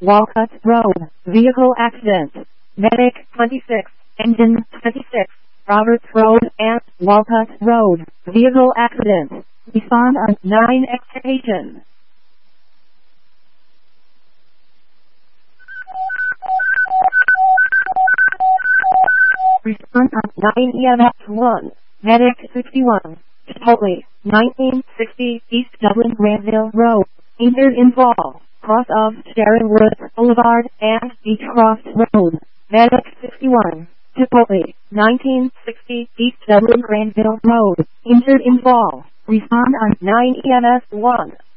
Walcott Road, vehicle accident. Medic 26, engine 26, Roberts Road and Walcott Road, vehicle accident. Respond on 9 excitation. Respond on 9 EMS 1, Medic 61, Chipotle, 1960 East Dublin Granville Road, injured in fall, cross of Sharon Woods Boulevard and Beechcroft Road. Medic 61, Chipotle, 1960 East Dublin Granville Road, injured in fall. Respond on 9 EMS 1.